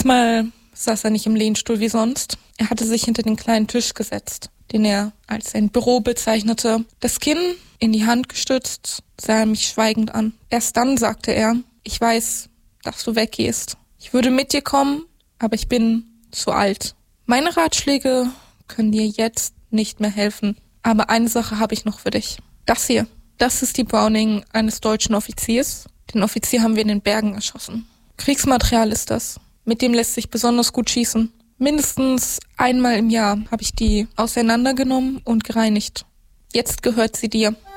Diesmal saß er nicht im Lehnstuhl wie sonst. Er hatte sich hinter den kleinen Tisch gesetzt, den er als sein Büro bezeichnete. Das Kinn in die Hand gestützt, sah er mich schweigend an. Erst dann sagte er, ich weiß, dass du weggehst. Ich würde mit dir kommen, aber ich bin zu alt. Meine Ratschläge können dir jetzt nicht mehr helfen. Aber eine Sache habe ich noch für dich. Das hier, das ist die Browning eines deutschen Offiziers. Den Offizier haben wir in den Bergen erschossen. Kriegsmaterial ist das. Mit dem lässt sich besonders gut schießen. Mindestens einmal im Jahr habe ich die auseinandergenommen und gereinigt. Jetzt gehört sie dir.